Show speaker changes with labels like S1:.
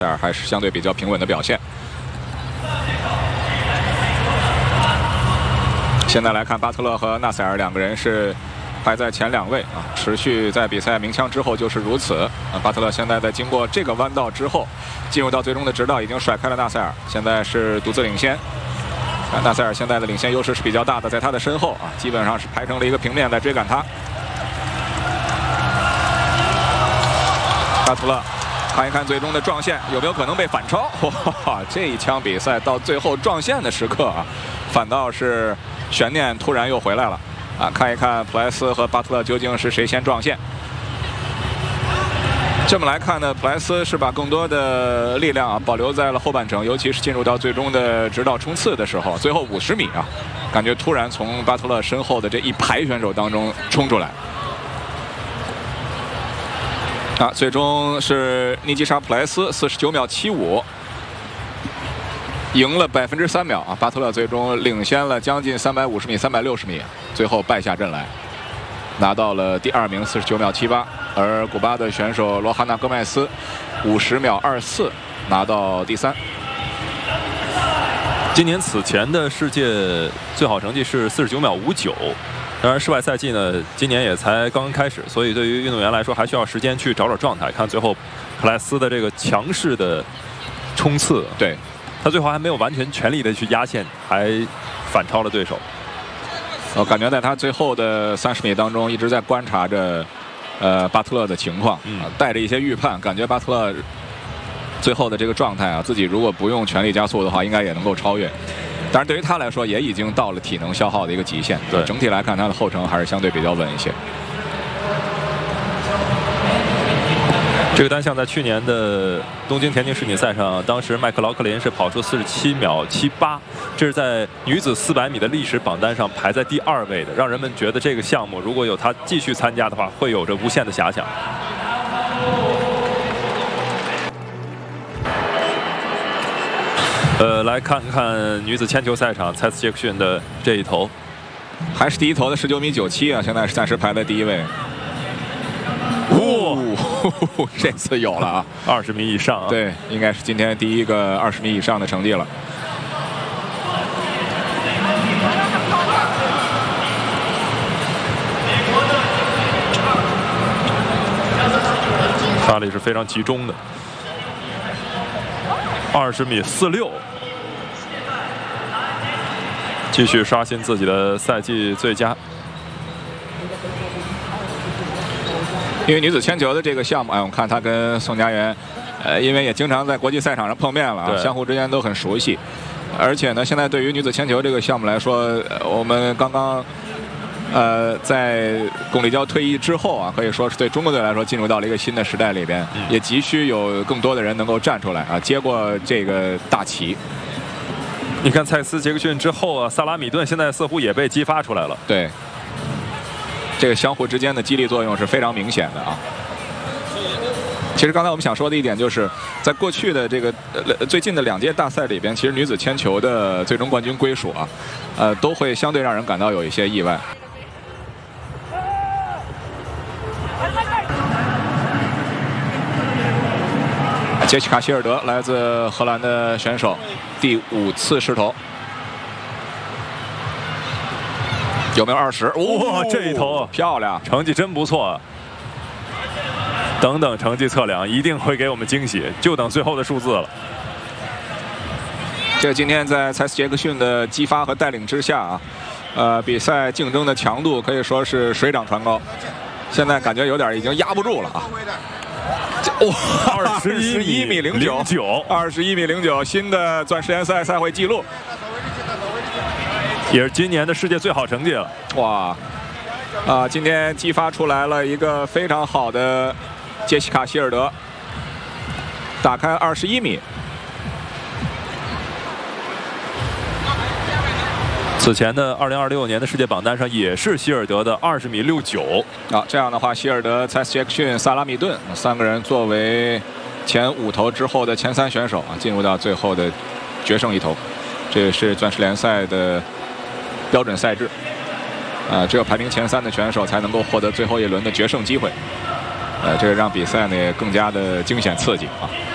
S1: 还是相对比较平稳的表现。现在来看，巴特勒和纳塞尔两个人是排在前2位啊，持续在比赛鸣枪之后就是如此啊。巴特勒现在在经过这个弯道之后，进入到最终的直道，已经甩开了纳塞尔，现在是独自领先。纳塞尔现在的领先优势是比较大的，在他的身后啊，基本上是排成了一个平面在追赶他。巴特勒。 看一看最终的撞线有没有可能被反超？哇，这一枪比赛到最后撞线的时刻啊，反倒是悬念突然又回来了啊！看一看普莱斯和巴特勒究竟是谁先撞线。这么来看呢，普莱斯是把更多的力量啊保留在了后半程，尤其是进入到最终的直道冲刺的时候，最后50米啊，感觉突然从巴特勒身后的这一排选手当中冲出来。 啊，最终是尼基莎·普莱斯49秒75，赢了3%秒啊！巴特勒最终领先了将近350米、360米，最后败下阵来，拿到了第2名49秒78，而古巴的选手罗哈纳·戈麦斯50秒24拿到第3。
S2: 今年此前的世界最好成绩是49秒59。 当然，室外赛季呢，今年也才刚刚开始，所以对于运动员来说，还需要时间去找找状态。看最后，普莱斯的这个强势的冲刺，
S1: 对，
S2: 他最后还没有完全全力的去压线，还反超了对手。
S1: 我感觉在他最后的30米当中，一直在观察着，巴特勒的情况，带着一些预判，感觉巴特勒最后的这个状态啊，自己如果不用全力加速的话，应该也能够超越。 当然，对于他来说，也已经到了体能消耗的一个极限。对，整体来看，他的后程还是相对比较稳一些。
S2: 这个单项在去年的东京田径世锦赛上，当时麦克劳克林是跑出47秒78，这是在女子400米的历史榜单上排在第2位的，让人们觉得这个项目如果有他继续参加的话，会有着无限的遐想。 来看看女子铅球赛场，蔡斯杰克逊的这一头，
S1: 还是第一头的19米97啊，现在是暂时排在第1位。哦，这次有了啊
S2: ，20米以上啊，
S1: 对，应该是今天第一个20米以上的成绩了。
S2: 发力是非常集中的。 20米46，继续刷新自己的赛季最佳。
S1: 因为女子铅球的这个项目，我们看她跟宋佳媛，因为也经常在国际赛场上碰面了啊，相互之间都很熟悉。而且呢，现在对于女子铅球这个项目来说，我们刚刚。 在龚丽娇退役之后啊，可以说是对中国队来说进入到了一个新的时代里边，也急需有更多的人能够站出来啊，接过这个大旗。
S2: 你看蔡斯杰克逊之后啊，萨拉米顿现在似乎也被激发出来了。
S1: 对，这个相互之间的激励作用是非常明显的啊。其实刚才我们想说的一点就是，在过去的这个最近的2届大赛里边，其实女子铅球的最终冠军归属啊，都会相对让人感到有一些意外。 杰西卡·希尔德来自荷兰的选手，第5次试投，有没有20？
S2: 哇，这一投
S1: 漂亮，
S2: 成绩真不错。等等成绩测量一定会给我们惊喜，就等最后的数字了。
S1: 这今天在蔡斯杰克逊的激发和带领之下啊，比赛竞争的强度可以说是水涨船高，现在感觉有点已经压不住了啊。 哇，21米09，21米09，新的钻石联赛赛会纪录，
S2: 也是今年的世界最好成绩了。
S1: 哇，今天激发出来了一个非常好的杰西卡·希尔德，打开21米。
S2: 此前的2026年的世界榜单上也是希尔德的20米69。
S1: 这样的话，希尔德、蔡斯杰克逊、萨拉米顿3个人作为前5头之后的前3选手啊，进入到最后的决胜1投。这也是钻石联赛的标准赛制。只有排名前3的选手才能够获得最后一轮的决胜机会。这个让比赛呢也更加的惊险刺激啊。